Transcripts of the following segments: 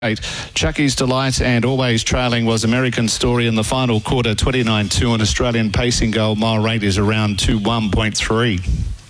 Chucky's Delight and always trailing was American Story in the final quarter, 29.2. An Australian pacing goal. Mile rate is around 21.3.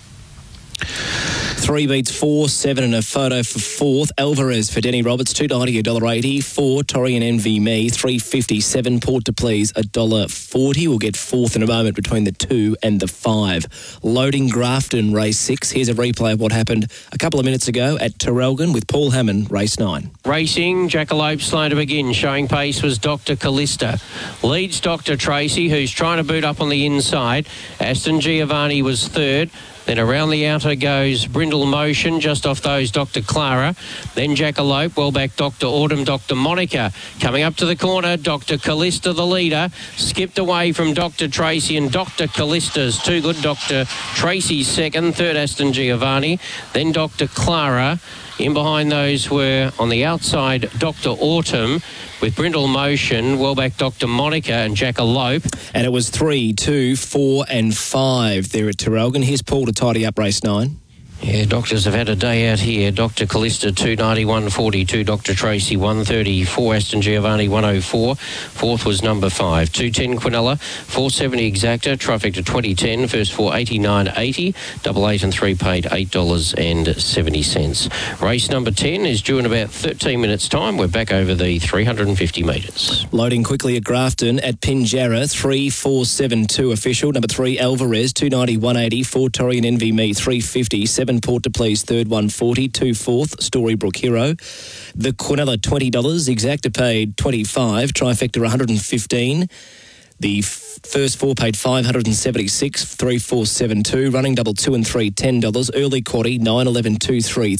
3 beats 4, 7 and a photo for fourth. Alvarez for Denny Roberts, $2.90, $1.80. 4, Torian Envy Me, $3.57. Port to Please, $1.40. We'll get fourth in a moment between the 2 and the 5. Loading Grafton, race 6. Here's a replay of what happened a couple of minutes ago at Terrelgan with Paul Hammond, race 9. Racing, Jackalope slow to begin. Showing pace was Dr. Callista. Leads Dr. Tracy, who's trying to boot up on the inside. Aston Giovanni was third. Then around the outer goes Brindle Motion, just off those Dr. Clara. Then Jackalope, well back Dr. Autumn, Dr. Monica. Coming up to the corner, Dr. Callista, the leader. Skipped away from Dr. Tracy, and Dr. Callista's too good. Dr. Tracy's second, third Aston Giovanni. Then Dr. Clara. In behind those were, on the outside, Dr. Autumn with Brindle Motion, well back Dr. Monica and Jackalope. And it was 3, 2, 4 and 5 there at Terrelgan. Here's Paul to tidy up race 9. Yeah, doctors have had a day out here. Dr. Callista, $2.90, $1.42. Dr. Tracy, $1.30. 4, Aston Giovanni, $1.04. Fourth was number 5. 2.10, Quinella. 4.70, Exacta. Trifecta, 20.10. First 4, $89.80. Double 8 and 3 paid $8.70. Race number 10 is due in about 13 minutes' time. We're back over the 350 metres. Loading quickly at Grafton at Pinjarra, 3-4-7-2 official. Number 3, Alvarez, $2.90, $1.80. 4, Torian Envy Me, $3.50. 7, Port to Please, third, $1.40. 2, fourth, Storybrooke Hero. The Quinella, $20. Exacta paid $25. Trifecta, $115. The first 4 paid $576, 3, 4, 7, 2. Running double 2 and 3, $10. Early quaddie, 9, 11, 2, 3,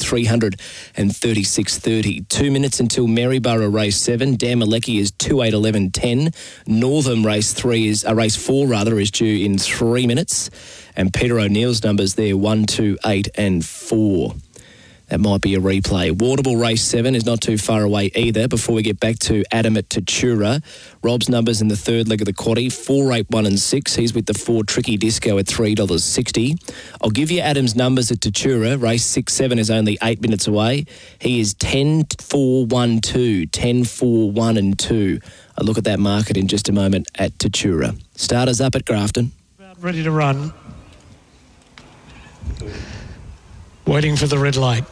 $336.30. 2 minutes until Maryborough race 7. Dan Malecki is 2, 8, 11, 10. Northam race 4 is due in 3 minutes. And Peter O'Neill's numbers there, 1, 2, 8 and 4. That might be a replay. Waterville race 7 is not too far away either before we get back to Adam at Tatura. Rob's numbers in the third leg of the quaddie, 4, 8, 1 and 6. He's with the 4 Tricky Disco at $3.60. I'll give you Adam's numbers at Tatura. Race 6-7 is only 8 minutes away. He is 10, 4, 1, 2, 10, 4, 1 and 2. I'll look at that market in just a moment at Tatura. Starters up at Grafton. About ready to run. Waiting for the red light.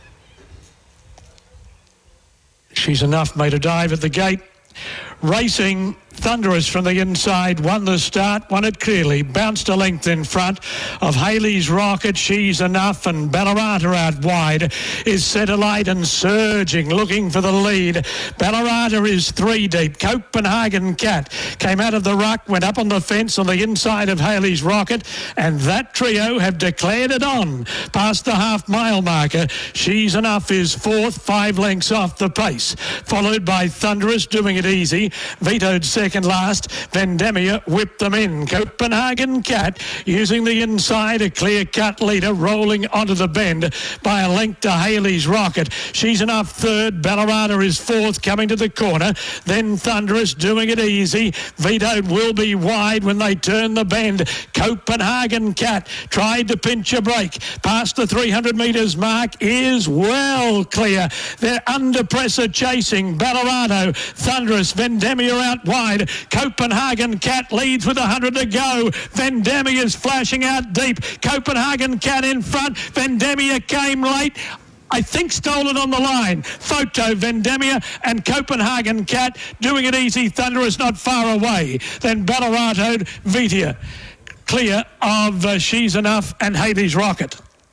She's Enough made a dive at the gate. Racing, Thunderous from the inside, won the start, won it clearly, bounced a length in front of Haley's Rocket. She's Enough, and Ballarata out wide is Set Alight and surging, looking for the lead. Ballarata is 3 deep. Copenhagen Cat came out of the ruck, went up on the fence on the inside of Haley's Rocket, and that trio have declared it on past the half-mile marker. She's Enough is fourth, 5 lengths off the pace, followed by Thunderous doing it easy, vetoed second last. Vendemia whipped them in. Copenhagen Cat using the inside, a clear-cut leader, rolling onto the bend by a length to Haley's Rocket. She's Enough third. Ballarata is fourth, coming to the corner. Then Thunderous doing it easy. Vetoed will be wide when they turn the bend. Copenhagen Cat tried to pinch a break. Past the 300 metres mark is well clear. They're under pressure chasing. Ballarata, Thunderous, Vendemia out wide. Copenhagen Cat leads with 100 to go. Vendemia is flashing out deep. Copenhagen Cat in front. Vendemia came late. I think stolen on the line. Photo, Vendemia and Copenhagen Cat doing it easy. Thunderous not far away. Then Ballarata, Vitia. Clear of She's Enough and Haley's Rocket.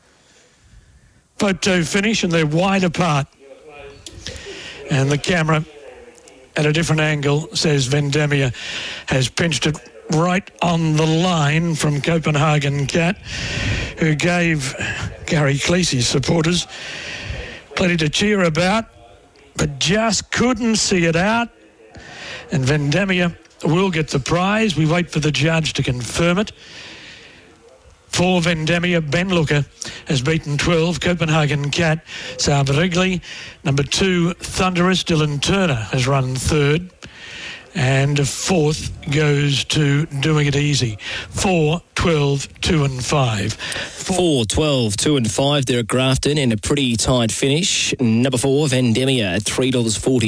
Photo finish, and they're wide apart. And the camera at a different angle says Vendemia has pinched it right on the line from Copenhagen Cat, who gave Gary Cleese's supporters plenty to cheer about, but just couldn't see it out. And Vendemia will get the prize. We wait for the judge to confirm it. For Vendemia, Ben Looker has beaten 12. Copenhagen Cat, Saab Wrigley. Number 2, Thunderous, Dylan Turner has run third. And fourth goes to Doing It Easy. 4, 12, 2 and 5. 4, 12, 2 and 5 there at Grafton in a pretty tight finish. Number 4, Vendemia at $3.40.